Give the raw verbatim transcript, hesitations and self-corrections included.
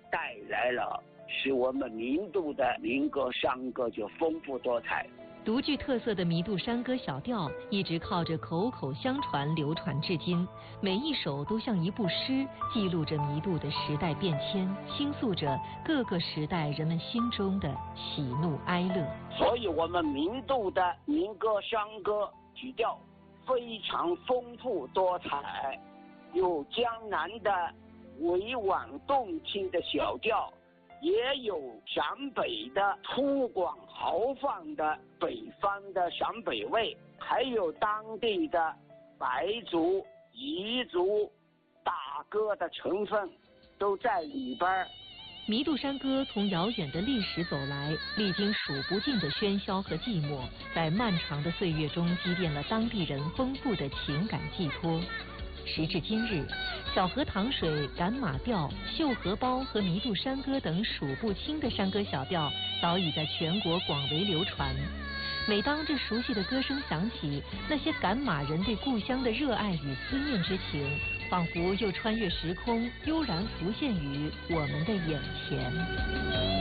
带来了使我们民族的民歌山歌就丰富多彩。 独具特色的弥渡山歌小调一直靠着口口相传流传至今，每一首都像一部诗，记录着弥渡的时代变迁，倾诉着各个时代人们心中的喜怒哀乐。 所以我们民族的民歌山歌曲调非常丰富多彩，有江南的委婉动听的小调，也有陕北的粗犷豪放的北方的陕北味，还有当地的白族彝族打歌的成分都在里边。 弥渡山歌从遥远的历史走来，历经数不尽的喧嚣和寂寞，在漫长的岁月中积淀了当地人丰富的情感寄托。时至今日，小河淌水、赶马调、绣荷包和弥渡山歌等数不清的山歌小调早已在全国广为流传。每当这熟悉的歌声响起，那些赶马人对故乡的热爱与思念之情，仿佛又穿越时空，悠然浮现于我们的眼前。